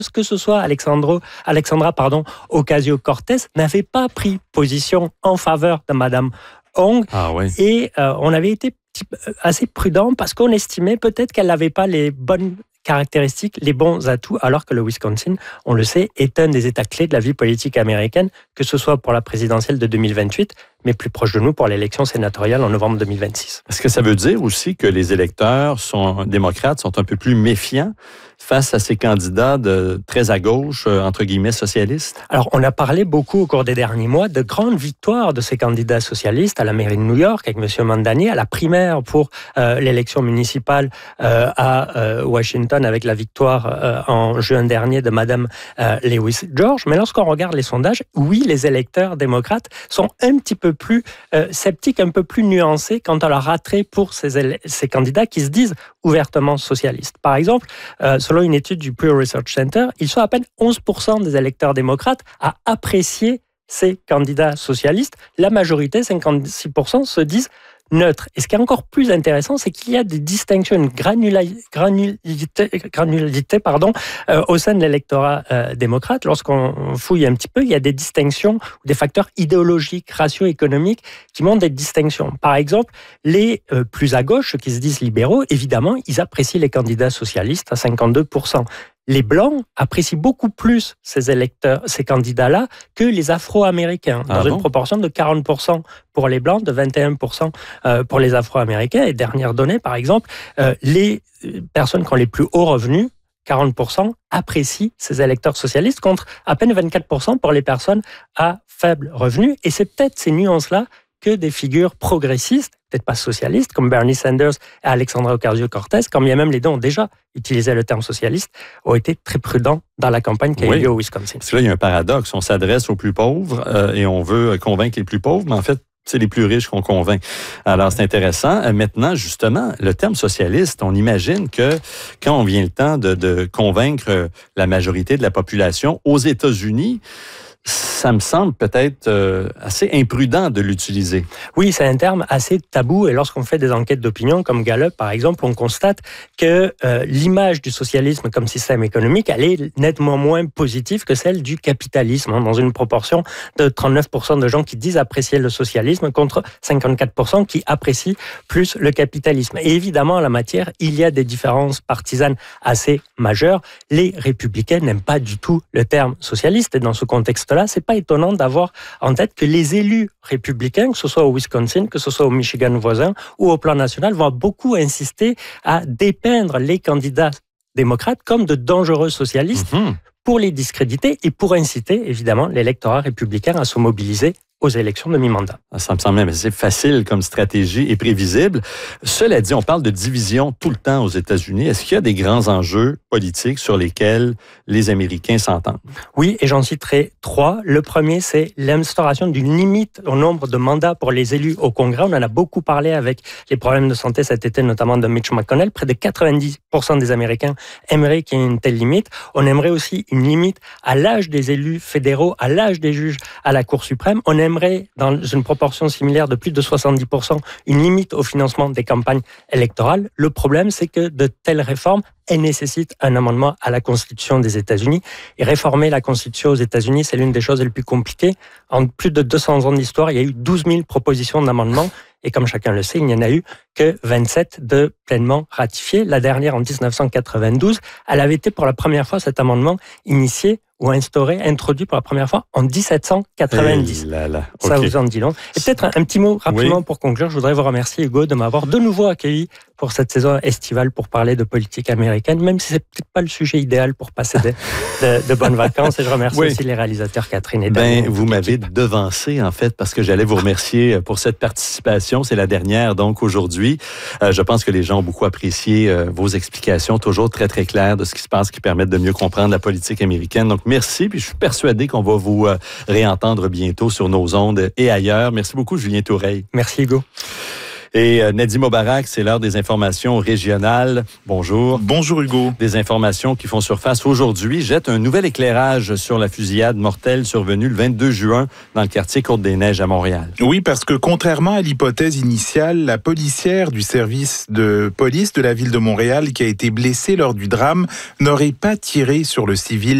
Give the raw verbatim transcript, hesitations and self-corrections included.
que ce soit Alexandro, Alexandra pardon, Ocasio-Cortez, n'avait pas pris position en faveur de Madame Hong. Ah oui. Et euh, on avait été assez prudent parce qu'on estimait peut-être qu'elle n'avait pas les bonnes caractéristiques, les bons atouts, alors que le Wisconsin, on le sait, est un des États clés de la vie politique américaine, que ce soit pour la présidentielle de deux mille vingt-huit, mais plus proche de nous pour l'élection sénatoriale en novembre deux mille vingt-six. Est-ce que ça veut dire aussi que les électeurs sont, démocrates sont un peu plus méfiants face à ces candidats de très à gauche, entre guillemets, socialistes? Alors, on a parlé beaucoup au cours des derniers mois de grandes victoires de ces candidats socialistes à la mairie de New York avec M. Mamdani, à la primaire pour euh, l'élection municipale euh, à euh, Washington avec la victoire euh, en juin dernier de Mme euh, Lewis George. Mais lorsqu'on regarde les sondages, oui, les électeurs démocrates sont un petit peu plus euh, sceptiques, un peu plus nuancés quant à leur attrait pour ces, ces candidats qui se disent ouvertement socialistes. Par exemple, euh, selon une étude du Pew Research Center, ils sont à peine onze pour cent des électeurs démocrates à apprécier ces candidats socialistes. La majorité, cinquante-six pour cent, se disent neutres. Et ce qui est encore plus intéressant, c'est qu'il y a des distinctions, une granula- granulité, granulité pardon, euh, au sein de l'électorat euh, démocrate. Lorsqu'on fouille un petit peu, il y a des distinctions ou des facteurs idéologiques, ratio-économiques qui montrent des distinctions. Par exemple, les euh, plus à gauche, ceux qui se disent libéraux, évidemment, ils apprécient les candidats socialistes à cinquante-deux pour cent. Les Blancs apprécient beaucoup plus ces électeurs, ces candidats-là, que les Afro-Américains, dans ah bon? une proportion de quarante pour cent pour les Blancs, de vingt et un pour cent pour les Afro-Américains. Et dernière donnée, par exemple, euh, les personnes qui ont les plus hauts revenus, quarante pour cent, apprécient ces électeurs socialistes, contre à peine vingt-quatre pour cent pour les personnes à faible revenu. Et c'est peut-être ces nuances-là que des figures progressistes, peut-être pas socialistes, comme Bernie Sanders et Alexandra Ocasio-Cortez, quand bien même les deux ont déjà utilisé le terme socialiste, ont été très prudents dans la campagne qui a oui. eu lieu au Wisconsin. Parce que là, il y a un paradoxe. On s'adresse aux plus pauvres euh, et on veut convaincre les plus pauvres, mais en fait, c'est les plus riches qu'on convainc. Alors, c'est intéressant. Maintenant, justement, le terme socialiste, on imagine que quand on vient le temps de, de convaincre la majorité de la population aux États-Unis, ça me semble peut-être euh, assez imprudent de l'utiliser. Oui, c'est un terme assez tabou et lorsqu'on fait des enquêtes d'opinion comme Gallup, par exemple, on constate que euh, l'image du socialisme comme système économique, elle est nettement moins positive que celle du capitalisme, hein, dans une proportion de trente-neuf pour cent de gens qui disent apprécier le socialisme contre cinquante-quatre pour cent qui apprécient plus le capitalisme. Et évidemment, en la matière, il y a des différences partisanes assez majeures. Les républicains n'aiment pas du tout le terme socialiste et dans ce contexte-là, c'est pas étonnant d'avoir en tête que les élus républicains, que ce soit au Wisconsin, que ce soit au Michigan voisin ou au plan national, vont beaucoup insister à dépeindre les candidats démocrates comme de dangereux socialistes mmh. pour les discréditer et pour inciter, évidemment, l'électorat républicain à se mobiliser aux élections de mi-mandat. Ça me semble même assez facile comme stratégie et prévisible. Cela dit, on parle de division tout le temps aux États-Unis. Est-ce qu'il y a des grands enjeux politiques sur lesquels les Américains s'entendent? Oui, et j'en citerai trois. Le premier, c'est l'instauration d'une limite au nombre de mandats pour les élus au Congrès. On en a beaucoup parlé avec les problèmes de santé cet été, notamment de Mitch McConnell. Près de quatre-vingt-dix pour cent des Américains aimeraient qu'il y ait une telle limite. On aimerait aussi une limite à l'âge des élus fédéraux, à l'âge des juges à la Cour suprême. On aimerait aimerait, dans une proportion similaire de plus de soixante-dix pour cent, une limite au financement des campagnes électorales. Le problème, c'est que de telles réformes, elles nécessitent un amendement à la Constitution des États-Unis. Et réformer la Constitution aux États-Unis, c'est l'une des choses les plus compliquées. En plus de deux cents ans d'histoire, il y a eu douze mille propositions d'amendements. Et comme chacun le sait, il n'y en a eu que vingt-sept de pleinement ratifiés. La dernière, en dix-neuf cent quatre-vingt-douze, elle avait été pour la première fois, cet amendement, initié ou instauré, introduit pour la première fois en dix-sept cent quatre-vingt-dix. Hey là là. Ça okay. vous en dit long. Et peut-être un, un petit mot rapidement oui. pour conclure. Je voudrais vous remercier, Hugo, de m'avoir de nouveau accueilli pour cette saison estivale pour parler de politique américaine, même si c'est peut-être pas le sujet idéal pour passer de, de, de bonnes vacances. Et je remercie oui. aussi les réalisateurs Catherine et Dan. Ben, vous m'avez devancé, en fait, parce que j'allais vous remercier pour cette participation. C'est la dernière, donc, aujourd'hui. Euh, je pense que les gens ont beaucoup apprécié euh, vos explications, toujours très, très claires de ce qui se passe, qui permettent de mieux comprendre la politique américaine. Donc, merci. Puis, je suis persuadé qu'on va vous euh, réentendre bientôt sur nos ondes et ailleurs. Merci beaucoup, Julien Toureille. Merci, Hugo. Et euh, Nadim Obarak, c'est l'heure des informations régionales. Bonjour. Bonjour Hugo. Des informations qui font surface aujourd'hui jettent un nouvel éclairage sur la fusillade mortelle survenue le vingt-deux juin dans le quartier Côte-des-Neiges à Montréal. Oui, parce que contrairement à l'hypothèse initiale, la policière du service de police de la ville de Montréal qui a été blessée lors du drame n'aurait pas tiré sur le civil